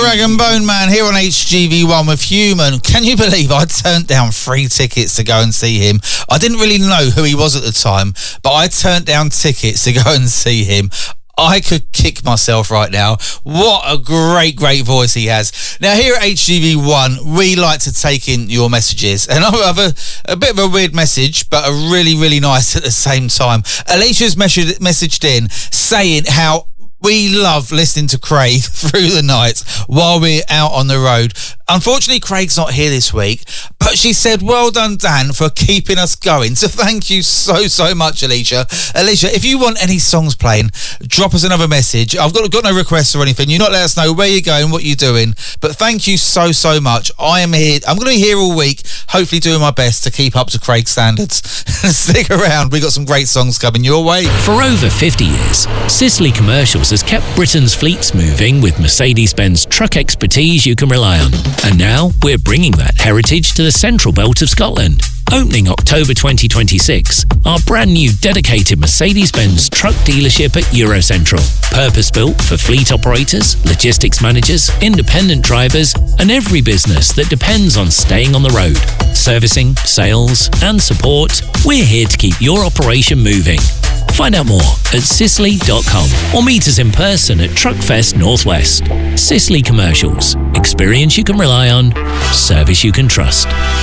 Rag and Bone Man here on HGV1 with Human. Can you believe I turned down 3 tickets to go and see him? I didn't really know who he was at the time, but I turned down tickets to go and see him. I could kick myself right now. What a great voice he has. Now, here at HGV1, we like to take in your messages. And I have a bit of a weird message, but a really nice at the same time. Alicia's messaged in saying how we love listening to Craig through the night while we're out on the road. Unfortunately, Craig's not here this week, but she said, well done, Dan, for keeping us going. So thank you so much, Alicia. Alicia, if you want any songs playing, drop us another message. I've got no requests or anything. You're not let us know where you're going, what you're doing. But thank you so much. I am here. I'm going to be here all week, hopefully doing my best to keep up to Craig's standards. Stick around. We've got some great songs coming your way. For over 50 years, Sisley Commercials has kept Britain's fleets moving with Mercedes-Benz truck expertise you can rely on. And now we're bringing that heritage to the central belt of Scotland. Opening October 2026, our brand new dedicated Mercedes-Benz truck dealership at Eurocentral. Purpose-built for fleet operators, logistics managers, independent drivers, and every business that depends on staying on the road. Servicing, sales, and support, we're here to keep your operation moving. Find out more at sisley.com or meet us in person at Truckfest Northwest. Sisley Commercials. Experience you can rely on, service you can trust.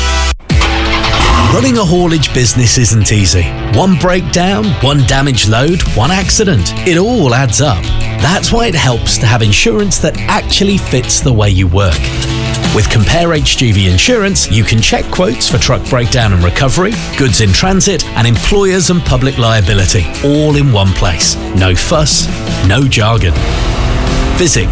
Running a haulage business isn't easy. One breakdown, one damaged load, one accident. It all adds up. That's why it helps to have insurance that actually fits the way you work. With Compare HGV Insurance, you can check quotes for truck breakdown and recovery, goods in transit, and employers and public liability, all in one place. No fuss, no jargon. Visit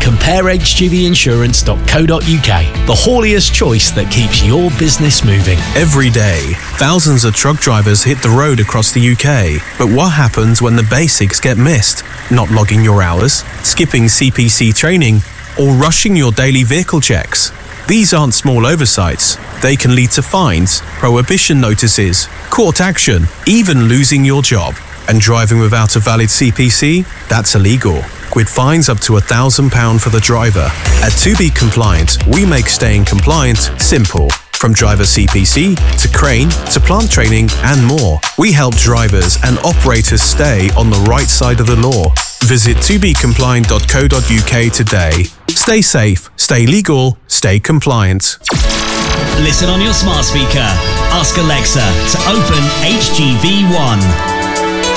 comparehgvinsurance.co.uk, the hauliest choice that keeps your business moving. Every day, thousands of truck drivers hit the road across the UK. But what happens when the basics get missed? Not logging your hours, skipping CPC training, or rushing your daily vehicle checks? These aren't small oversights. They can lead to fines, prohibition notices, court action, even losing your job. And driving without a valid CPC? That's illegal, with fines up to £1,000 for the driver. At To Be Compliant, we make staying compliant simple. From driver CPC, to crane, to plant training, and more. We help drivers and operators stay on the right side of the law. Visit tobecompliant.co.uk today. Stay safe, stay legal, stay compliant. Listen on your smart speaker. Ask Alexa to open HGV1.